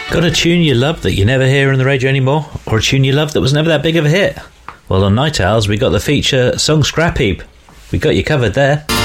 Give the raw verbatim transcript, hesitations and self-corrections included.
Got a tune you love that you never hear on the radio anymore? Or a tune you love that was never that big of a hit? Well, on Night Owls, we got the feature song Scrap Heap. We got you covered there.